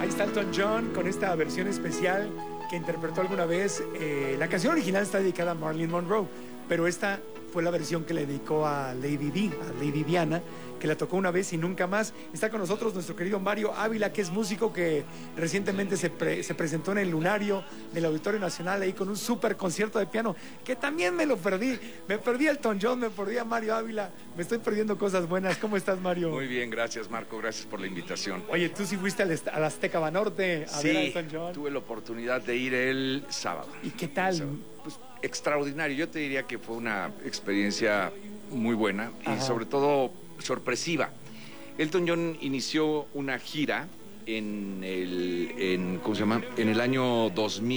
Ahí está Elton John con esta versión especial que interpretó alguna vez. La canción original está dedicada a Marilyn Monroe, pero esta fue la versión que le dedicó a Lady Di, a Lady Diana, que la tocó una vez y nunca más. Está con nosotros nuestro querido Mario Ávila, que es músico que recientemente se presentó en el Lunario del Auditorio Nacional ahí con un súper concierto de piano, que también me lo perdí. Me perdí a Elton John, me perdí a Mario Ávila. Me estoy perdiendo cosas buenas. ¿Cómo estás, Mario? Muy bien, gracias, Marco. Gracias por la invitación. Oye, tú sí fuiste al Azteca Banorte a ver a Elton John. Tuve la oportunidad de ir el sábado. ¿Y qué tal? Pues extraordinario. Yo te diría que fue una experiencia muy buena y Ajá. sobre todo sorpresiva. Elton John inició una gira ¿cómo se llama? En el año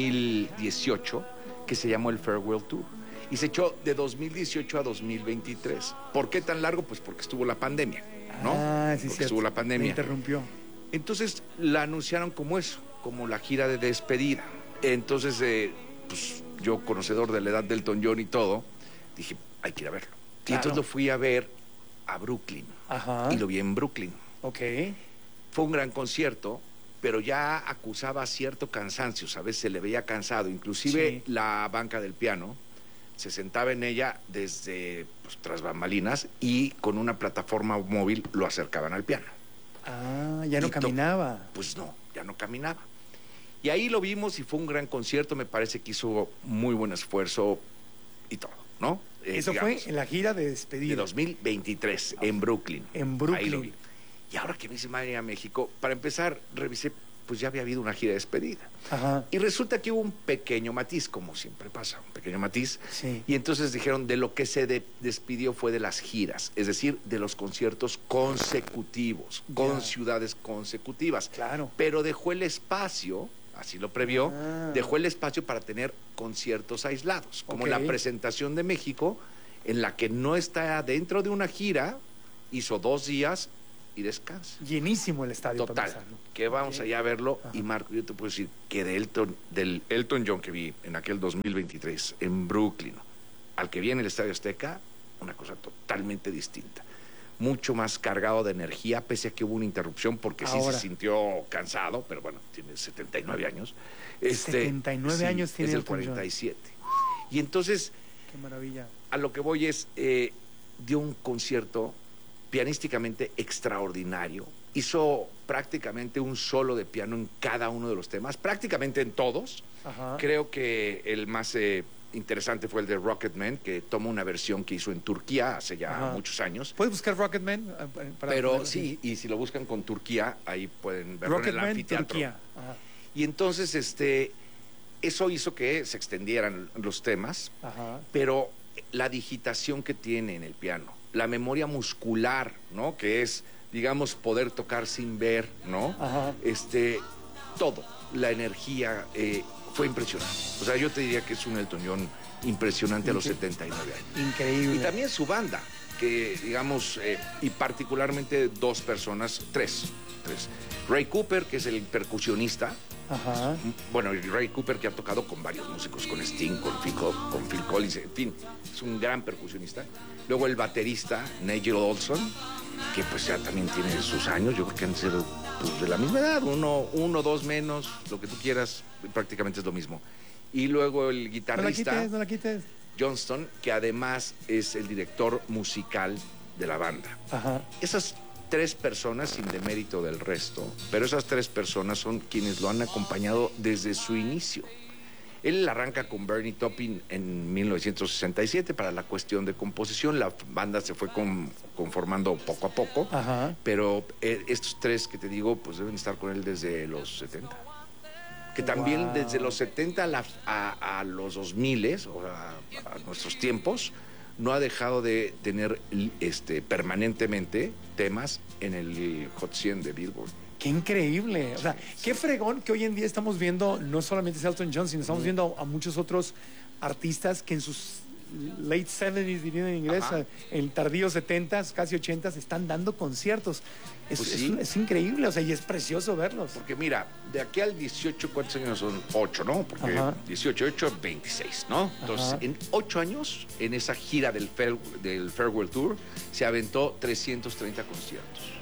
2018, que se llamó el Farewell Tour. Y se echó de 2018 a 2023. ¿Por qué tan largo? Pues porque estuvo la pandemia, ¿no? Sí, porque estuvo la pandemia. Me interrumpió. Entonces la anunciaron como eso, como la gira de despedida. Entonces, pues yo, conocedor de la edad de Elton John y todo, dije, hay que ir a verlo. Claro. Y entonces lo fui a ver a Brooklyn. Ajá. Y lo vi en Brooklyn. Ok. Fue un gran concierto, pero ya acusaba cierto cansancio, ¿sabes? Se le veía cansado. Inclusive Sí. la banca del piano se sentaba en ella desde tras bambalinas y con una plataforma móvil lo acercaban al piano. Ya no Y caminaba. Pues no, ya no caminaba. Y ahí lo vimos y fue un gran concierto. Me parece que hizo muy buen esfuerzo y todo, ¿no? Eso digamos, fue en la gira de despedida. de 2023 en Brooklyn. En Brooklyn. Ahí lo vi. Y ahora que me hice madre a México, para empezar, revisé, pues ya había habido una gira de despedida. Ajá. Y resulta que hubo un pequeño matiz, como siempre pasa, un pequeño matiz. Sí. Y entonces dijeron, de lo que se despidió fue de las giras, es decir, de los conciertos consecutivos, con ciudades consecutivas. Claro. Pero dejó el espacio, así lo previó, dejó el espacio para tener conciertos aislados, como la presentación de México, en la que no está dentro de una gira, hizo 2 días y descansa. Llenísimo el estadio. Total, que vamos allá a verlo. Ajá. Y Marco, yo te puedo decir que del Elton John que vi en aquel 2023 en Brooklyn, al que vi en el Estadio Azteca, una cosa totalmente distinta. Mucho más cargado de energía, pese a que hubo una interrupción, porque sí se sintió cansado, pero bueno, tiene 79 años. 79 años tiene es el Elton 47. John. Y entonces, qué maravilla. A lo que voy es, dio un concierto pianísticamente extraordinario. Hizo prácticamente un solo de piano en cada uno de los temas, prácticamente en todos. Ajá. Creo que el más interesante fue el de Rocketman, que toma una versión que hizo en Turquía hace ya muchos años. ¿Puedes buscar Rocketman? Pero sí, y si lo buscan con Turquía, ahí pueden verlo Rocketman, en el anfiteatro. Turquía. Ajá. Y entonces eso hizo que se extendieran los temas, pero la digitación que tiene en el piano, la memoria muscular, ¿no? Que es, digamos, poder tocar sin ver, ¿no? Ajá. Todo, la energía, fue impresionante. O sea, yo te diría que es un Elton John impresionante a los 79 años. Increíble. Y también su banda, que digamos, y particularmente 2 personas, 3. Ray Cooper, que es el percusionista. Ajá. Bueno, Ray Cooper, que ha tocado con varios músicos, con Sting, con Phil Collins, en fin, es un gran percusionista. Luego el baterista, Nigel Olsson, que pues ya también tiene sus años, yo creo que han sido pues, de la misma edad, uno, 2 menos, lo que tú quieras, prácticamente es lo mismo. Y luego el guitarrista, no la quites. Johnston, que además es el director musical de la banda. Ajá. Esas 3 personas, sin demérito del resto, pero esas 3 personas son quienes lo han acompañado desde su inicio. Él arranca con Bernie Taupin en 1967 para la cuestión de composición. La banda se fue conformando poco a poco, pero estos 3 que te digo, pues deben estar con él desde los 70. Que también desde los 70 a los 2000, o a nuestros tiempos, no ha dejado de tener permanentemente temas en el Hot 100 de Billboard. ¡Qué increíble! O sea, qué fregón que hoy en día estamos viendo, no solamente es Elton John, sino estamos viendo a muchos otros artistas que en sus late 70s, dirían en inglés, en tardíos 70s, casi 80s, están dando conciertos. Es increíble, o sea, y es precioso verlos. Porque mira, de aquí al 18, ¿cuántos años son? 8, ¿no? Porque 18, 8, 26, ¿no? Entonces, en 8 años, en esa gira del Farewell Tour, se aventó 330 conciertos.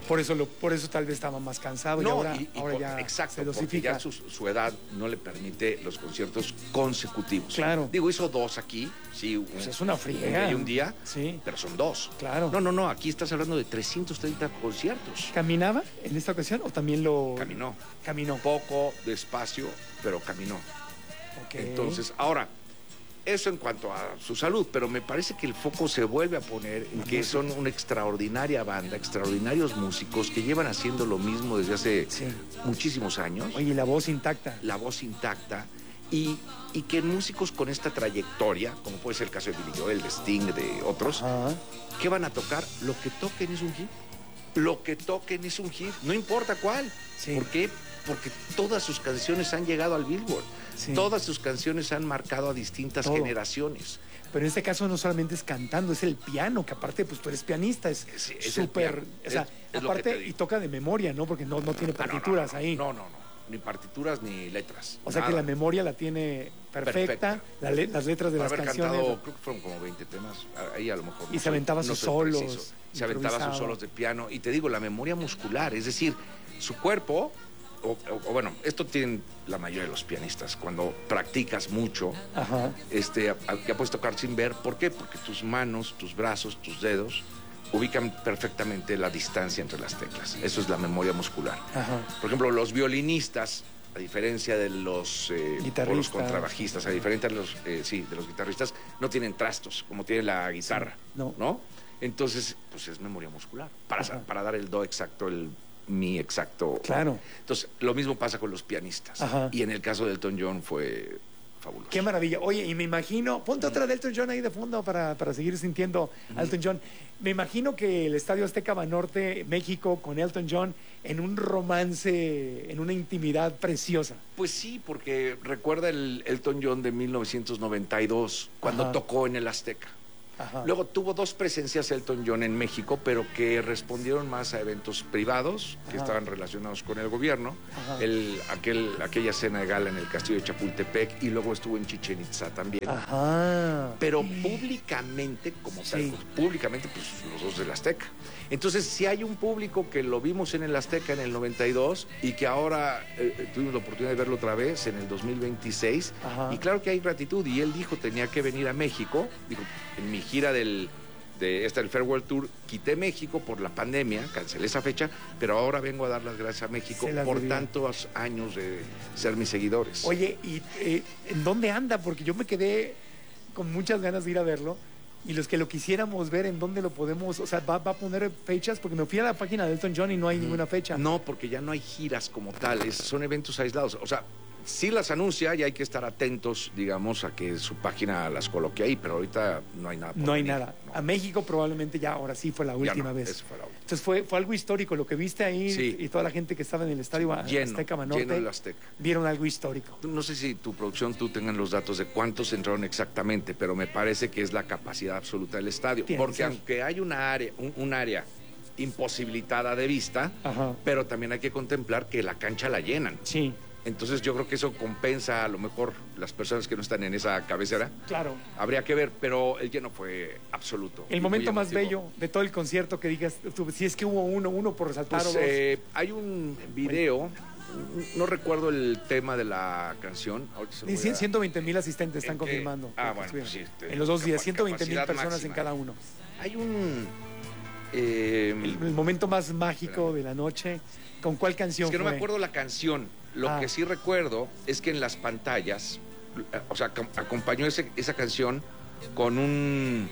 Por eso tal vez estaba más cansado y ahora ya exacto, se porque dosifica. ya su edad no le permite los conciertos consecutivos. Claro. Digo, hizo 2 aquí, sí. Pues es una friega. Y un día, sí, pero son 2. Claro. No, aquí estás hablando de 330 conciertos. ¿Caminaba en esta ocasión o también Caminó. Caminó. Poco, despacio, pero caminó. Okay. Entonces, ahora, eso en cuanto a su salud, pero me parece que el foco se vuelve a poner en que son una extraordinaria banda, extraordinarios músicos que llevan haciendo lo mismo desde hace muchísimos años. Oye, la voz intacta. La voz intacta. Y que músicos con esta trayectoria, como puede ser el caso de Billy Joel, de Sting, de otros, ¿qué van a tocar? Lo que toquen es un hit. Lo que toquen es un hit, no importa cuál. Sí. ¿Por qué? Porque todas sus canciones han llegado al Billboard. Sí. Todas sus canciones han marcado a distintas generaciones. Pero en este caso no solamente es cantando, es el piano, que aparte, pues tú eres pianista, es súper. O sea, aparte, y toca de memoria, ¿no? Porque no tiene partituras ahí. No. Ni partituras ni letras. O sea que la memoria la tiene perfecta. Las letras de las canciones. Cantado, creo que fueron como 20 temas, ahí a lo mejor. Y se aventaba sus solos. Se aventaba sus solos de piano. Y te digo, la memoria muscular, es decir, su cuerpo. O bueno, esto tienen la mayoría de los pianistas. Cuando practicas mucho, ya puedes tocar sin ver. ¿Por qué? Porque tus manos, tus brazos, tus dedos ubican perfectamente la distancia entre las teclas. Eso es la memoria muscular. Por ejemplo, los violinistas, a diferencia de los contrabajistas, a diferencia de los guitarristas, no tienen trastos como tiene la guitarra, ¿no? Entonces, pues es memoria muscular para dar el do exacto, el mi exacto. Claro. Entonces, lo mismo pasa con los pianistas. Y en el caso de Elton John fue fabuloso. Qué maravilla. Oye, y me imagino, ponte otra de Elton John ahí de fondo para seguir sintiendo a Elton John. Me imagino que el Estadio Azteca Banorte, México, con Elton John, en un romance, en una intimidad preciosa. Pues sí, porque recuerda el Elton John de 1992, cuando tocó en el Azteca. Luego tuvo 2 presencias Elton John en México, pero que respondieron más a eventos privados que estaban relacionados con el gobierno. Aquella cena de gala en el Castillo de Chapultepec, y luego estuvo en Chichén Itzá también. Pero públicamente, como tal, públicamente, pues los 2 del Azteca. Entonces, si hay un público que lo vimos en el Azteca en el 92 y que ahora tuvimos la oportunidad de verlo otra vez en el 2026, y claro que hay gratitud, y él dijo tenía que venir a México. Dijo, en mi gira del Farewell Tour quité México por la pandemia, cancelé esa fecha, pero ahora vengo a dar las gracias a México por tantos años de ser mis seguidores. Oye, ¿y en dónde anda? Porque yo me quedé con muchas ganas de ir a verlo. Y los que lo quisiéramos ver, ¿en dónde lo podemos? O sea, ¿va a poner fechas? Porque me fui a la página de Elton John y no hay ninguna fecha. No, porque ya no hay giras como tales, son eventos aislados. O sea, sí las anuncia y hay que estar atentos, digamos, a que su página las coloque ahí, pero ahorita no hay nada. No hay nada. A México probablemente ya, ahora sí fue la última vez. Esa fue la última. Entonces fue algo histórico lo que viste ahí, y toda la gente que estaba en el estadio Azteca Banorte. Lleno el Azteca. Vieron algo histórico. No sé si tu producción, tú tengan los datos de cuántos entraron exactamente, pero me parece que es la capacidad absoluta del estadio. Porque aunque hay un área imposibilitada de vista, pero también hay que contemplar que la cancha la llenan. Sí. Entonces yo creo que eso compensa a lo mejor las personas que no están en esa cabecera. Claro. Habría que ver, pero el lleno fue absoluto. El momento más bello de todo el concierto que digas, si es que hubo uno por resaltar o 2. Hay un video, no recuerdo el tema de la canción. 120,000 asistentes están confirmando. Bueno, pues sí. En los 2 días, 120,000 personas máxima en cada uno. Hay un... el momento más mágico de la noche. ¿Con cuál canción fue? Es que no fue? me acuerdo la canción. Lo que sí recuerdo es que en las pantallas, o sea, acompañó esa canción con un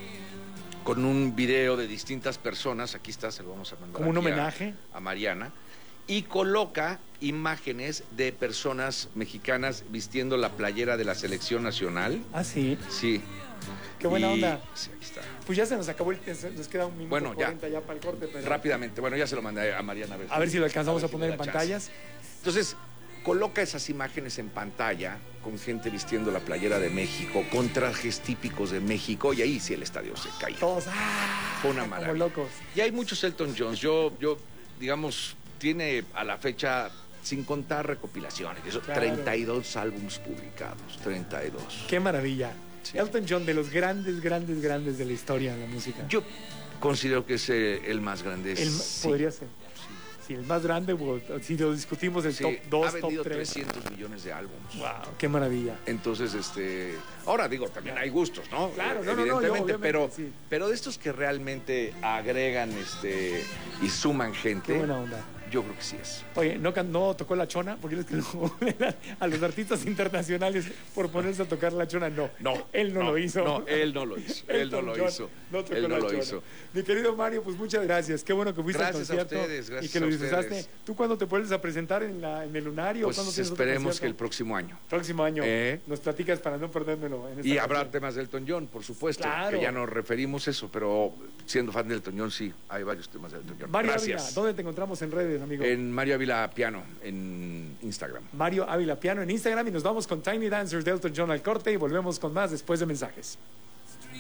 video de distintas personas. Aquí está, se lo vamos a mandar. ¿Como un homenaje? A Mariana. Y coloca imágenes de personas mexicanas vistiendo la playera de la selección nacional. ¿Ah, sí? Sí. Qué buena onda. Sí, aquí está. Pues ya se nos acabó nos queda 1 minuto 40 ya para el corte. Pero... Rápidamente, ya se lo mandé a Mariana. A ver si lo alcanzamos a poner en pantallas. Entonces, coloca esas imágenes en pantalla con gente vistiendo la playera de México, con trajes típicos de México, y ahí sí el estadio se caía. Todos, fue una maravilla. Como locos. Y hay muchos Elton Johns. Yo digamos, tiene a la fecha, sin contar recopilaciones, 32 álbumes publicados, 32. Qué maravilla. Sí. Elton John, de los grandes de la historia de la música. Yo considero que es el más grande. Podría ser. Sí, Si el más grande, o si lo discutimos, el Sí, top 2, ha vendido top 3. 300 millones de álbumes. Wow, qué maravilla. Entonces, ahora digo, también hay gustos, ¿no? Claro, no, evidentemente, yo, pero, sí. pero de estos que realmente agregan y suman gente, Qué buena onda. yo creo que sí es. Oye, no tocó la chona, porque es que a los artistas internacionales por ponerse a tocar la chona, no. Él no lo hizo. No, él no lo hizo. Él no lo hizo. No tocó Él no la lo chona. hizo. Mi querido Mario, pues muchas gracias. Qué bueno que fuiste Gracias al a concierto. ustedes, gracias y que lo a disfrutaste. ustedes. ¿Tú cuándo te vuelves a presentar en el Lunario? Pues ¿Cuándo tienes otro esperemos concierto? que el próximo año. Próximo año. Nos platicas para no perdérmelo. En esta Y habrá ocasión. temas del Elton John, por supuesto, Claro. que ya nos referimos eso, pero siendo fan del Elton John, sí, hay varios temas del Elton John. Mario Gracias. Ávila, ¿dónde te encontramos en redes, amigo? En Mario Ávila Piano, en Instagram. Mario Ávila Piano en Instagram y nos vamos con Tiny Dancers de Elton John al corte y volvemos con más después de mensajes.